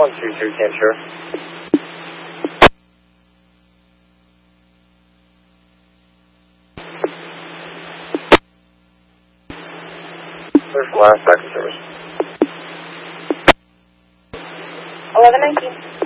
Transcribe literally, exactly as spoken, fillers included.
one two two, can't sure. There's last back to service. eleven nineteen.